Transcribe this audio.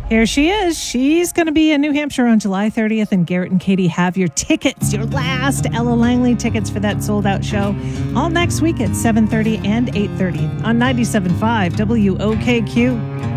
Here she is. She's going to be in New Hampshire on July 30th, and Garrett and Katie have your tickets, your last Ella Langley tickets for that sold-out show, all next week at 7:30 and 8:30 on 97.5 WOKQ.